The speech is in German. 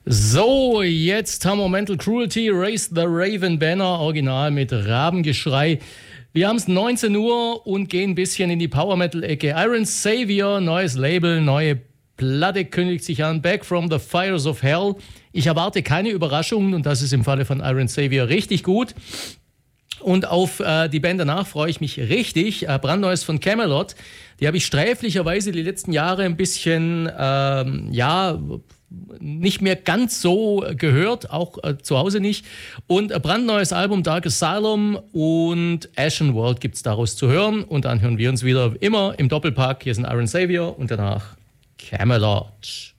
So, jetzt haben wir Mental Cruelty, Raise the Raven Banner, Original mit Rabengeschrei. Wir haben es 19 Uhr und gehen ein bisschen in die Power-Metal-Ecke. Iron Savior, neues Label, neue Platte kündigt sich an. Back from the Fires of Hell. Ich erwarte keine Überraschungen und das ist im Falle von Iron Savior richtig gut. Und auf die Band danach freue ich mich richtig. Brandneues von Camelot. Die habe ich sträflicherweise die letzten Jahre ein bisschen, nicht mehr ganz so gehört, auch zu Hause nicht. Und ein brandneues Album, Dark Asylum und Ashen World gibt es daraus zu hören. Und dann hören wir uns wieder immer im Doppelpack. Hier sind Iron Savior und danach Camelot.